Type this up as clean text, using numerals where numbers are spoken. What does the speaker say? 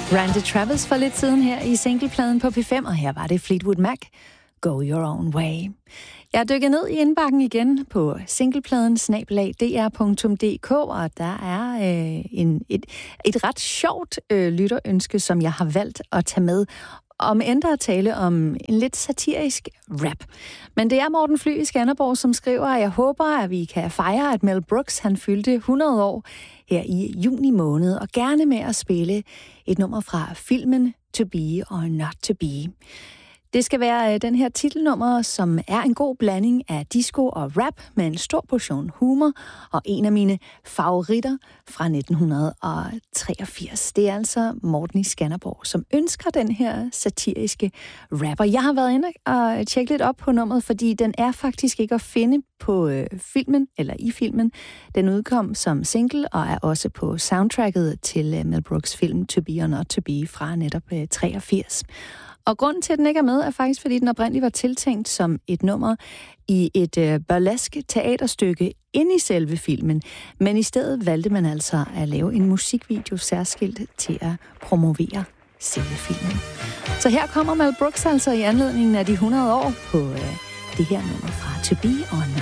Randy Travis for lidt siden her i singlepladen på P5, og her var det Fleetwood Mac, Go Your Own Way. Jeg er dykket ned i indbakken igen på singlepladen @dr.dk, og der er et ret sjovt lytterønske, som jeg har valgt at tage med, om end der at tale om en lidt satirisk rap. Men det er Morten Fly i Skanderborg, som skriver, at jeg håber, at vi kan fejre, at Mel Brooks han fyldte 100 år her i juni måned, og gerne med at spille et nummer fra filmen To Be or Not To Be. Det skal være den her titelnummer, som er en god blanding af disco og rap med en stor portion humor, og en af mine favoritter fra 1983. Det er altså Morten i Skanderborg, som ønsker den her satiriske rapper. Jeg har været inde og tjekket lidt op på nummeret, fordi den er faktisk ikke at finde på filmen, eller i filmen. Den udkom som single og er også på soundtracket til Mel Brooks film To Be or Not To Be fra netop 83. Og grunden til, at den ikke er med, er faktisk, fordi den oprindeligt var tiltænkt som et nummer i et burleske teaterstykke inde i selve filmen. Men i stedet valgte man altså at lave en musikvideo særskilt til at promovere selve filmen. Så her kommer Mel Brooks altså i anledningen af de 100 år på det her nummer fra To Be or Not